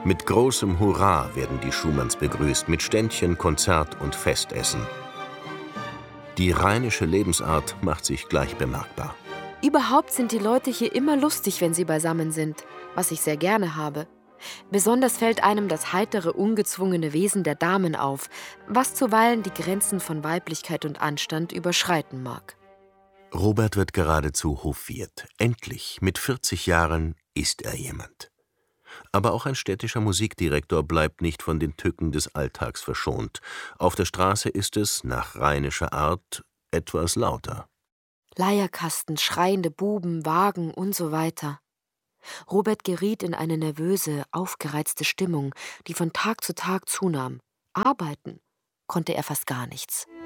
Mit großem Hurra werden die Schumanns begrüßt, mit Ständchen, Konzert und Festessen. Die rheinische Lebensart macht sich gleich bemerkbar. Überhaupt sind die Leute hier immer lustig, wenn sie beisammen sind, was ich sehr gerne habe. Besonders fällt einem das heitere, ungezwungene Wesen der Damen auf, was zuweilen die Grenzen von Weiblichkeit und Anstand überschreiten mag. Robert wird geradezu hofiert. Endlich, mit 40 Jahren, ist er jemand. Aber auch ein städtischer Musikdirektor bleibt nicht von den Tücken des Alltags verschont. Auf der Straße ist es, nach rheinischer Art, etwas lauter. Leierkasten, schreiende Buben, Wagen und so weiter. Robert geriet in eine nervöse, aufgereizte Stimmung, die von Tag zu Tag zunahm. Arbeiten konnte er fast gar nichts.